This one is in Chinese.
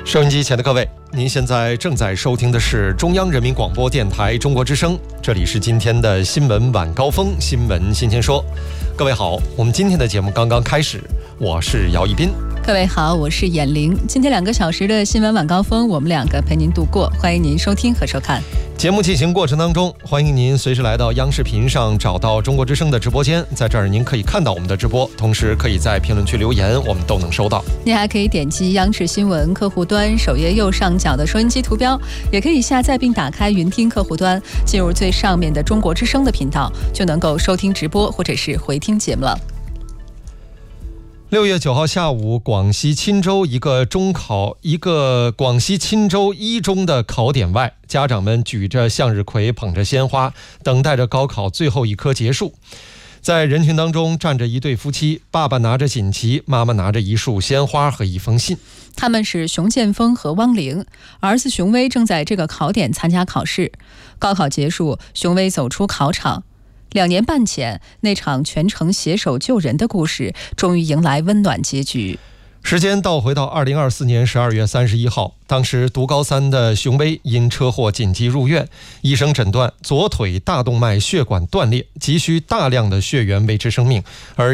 收音机前的各位，您现在正在收听的是中央人民广播电台中国之声，这里是今天的新闻晚高峰，新闻新鲜说。各位好，我们今天的节目刚刚开始，我是姚一斌。 各位好，我是闫玲。今天2个小时的新闻晚高峰，我们2个陪您度过，欢迎您收听和收看。 节目进行过程当中，欢迎您随时来到央视频上找到中国之声的直播间，在这儿您可以看到我们的直播，同时可以在评论区留言，我们都能收到。 您还可以点击央视新闻客户端首页右上角的收音机图标，也可以下载并打开云听客户端，进入最上面的中国之声的频道，就能够收听直播或者是回听节目了。 6月9号下午，广西钦州一个广西钦州一中的考点外，家长们举着向日葵，捧着鲜花，等待着高考最后一科结束。在人群当中站着一对夫妻，爸爸拿着锦旗，妈妈拿着一束鲜花和一封信。 他们是熊建峰和汪玲，儿子熊威正在这个考点参加考试。高考结束，熊威走出考场。2年半前，那场全程携手救人的故事终于迎来温暖结局。 时间倒回到2024年12月31号，当时读高3的熊威因车祸紧急入院，医生诊断左腿大动脉血管断裂，急需大量的血源维持生命，而